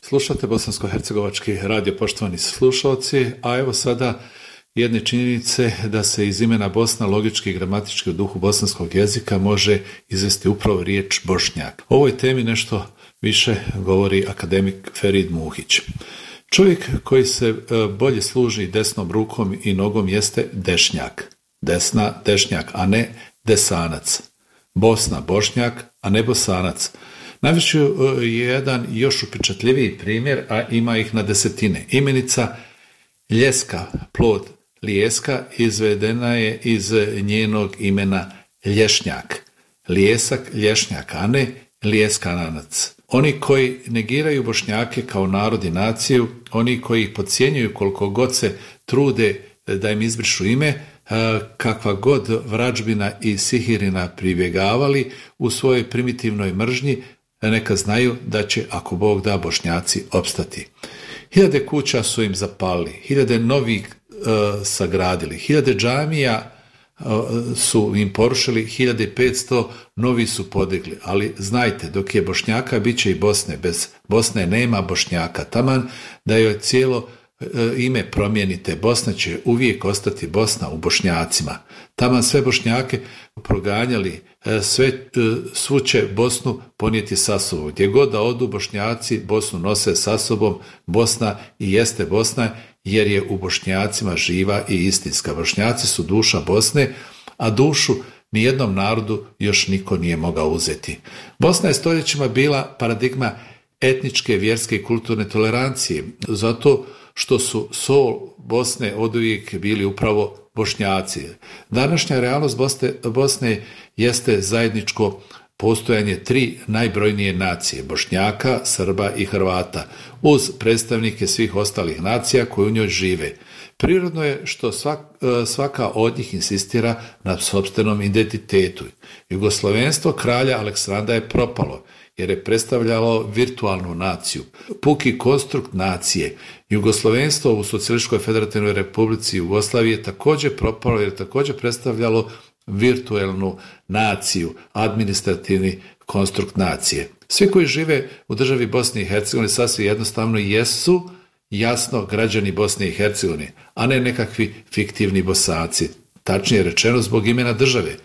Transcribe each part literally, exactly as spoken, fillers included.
Slušate Bosansko-hercegovački radio, poštovani slušalci, a evo sada jedne činjenice da se iz imena Bosna logički i gramatički u duhu bosanskog jezika može izvesti upravo riječ Bošnjak. O ovoj temi nešto više govori akademik Ferid Muhić. Čovjek koji se bolje služi desnom rukom i nogom jeste dešnjak. Desna, dešnjak, a ne desanac. Bosna, Bošnjak, a ne Bosanac. Navest ću jedan još upečatljiviji primjer, a ima ih na desetine. Imenica ljeska, plod lijeska, izvedena je iz njenog imena lješnjak. Lijesak, lješnjak, a ne lijeskananac. Oni koji negiraju Bošnjake kao narod i naciju, oni koji ih podcjenjuju koliko god se trude da im izbrišu ime, kakva god vrađbina i sihirina pribjegavali u svojoj primitivnoj mržnji, neka znaju da će, ako Bog da, Bošnjaci opstati. Hiljade kuća su im zapalili, hiljade novih uh, sagradili, hiljade džamija uh, su im porušili, hiljade petsto novi su podigli, ali znajte, dok je Bošnjaka, bit će i Bosne. Bez Bosne nema Bošnjaka. Taman da joj cijelo ime promijenite, Bosna će uvijek ostati Bosna u Bošnjacima. Taman sve Bošnjake proganjali, sve, svu će Bosnu ponijeti sa sobom. Gdje god da odu, Bošnjaci Bosnu nose sa sobom. Bosna i jeste Bosna jer je u Bošnjacima živa i istinska. Bošnjaci su duša Bosne, a dušu nijednom narodu još niko nije mogao uzeti. Bosna je stoljećima bila paradigma etničke, vjerske i kulturne tolerancije, zato što su sol Bosne oduvijek bili upravo Bošnjaci. Današnja realnost Bosne, Bosne jeste zajedničko postojanje tri najbrojnije nacije, Bošnjaka, Srba i Hrvata, uz predstavnike svih ostalih nacija koje u njoj žive. Prirodno je što svak, svaka od njih insistira na sopstvenom identitetu. Jugoslovenstvo kralja Aleksandra je propalo, jer je predstavljalo virtualnu naciju, puki konstrukt nacije. Jugoslovenstvo u Socijalističkoj federativnoj republici Jugoslavije je također propalo jer je također predstavljalo virtualnu naciju, administrativni konstrukt nacije. Svi koji žive u državi Bosne i Hercegovine sasvim jednostavno jesu jasno građani Bosne i Hercegovine, a ne nekakvi fiktivni Bosanci. Tačnije rečeno zbog imena države.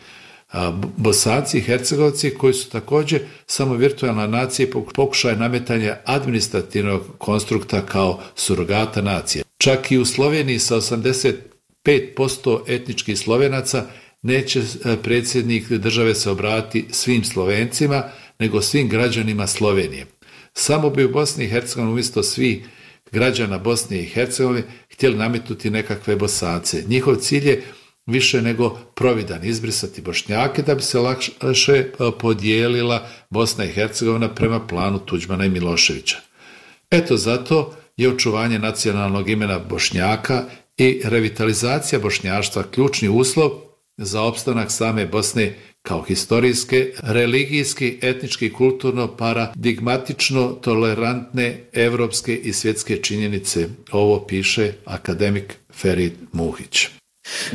Bosanci i Hercegovci koji su također samo virtualna nacija i pokušaj nametanja administrativnog konstrukta kao surogata nacije. Čak i u Sloveniji sa osamdeset pet posto etničkih Slovenaca neće predsjednik države se obratiti svim Slovencima, nego svim građanima Slovenije. Samo bi u Bosni i Hercegovini umjesto svih građana Bosne i Hercegovine htjeli nametnuti nekakve Bosance. Njihov cilj je više nego providan, izbrisati Bošnjake da bi se lakše podijelila Bosna i Hercegovina prema planu Tuđmana i Miloševića. Eto zato je očuvanje nacionalnog imena Bošnjaka i revitalizacija bošnjaštva ključni uslov za opstanak same Bosne kao historijske, religijski, etnički, kulturno, paradigmatično, tolerantne, evropske i svjetske činjenice. Ovo piše akademik Ferid Muhić.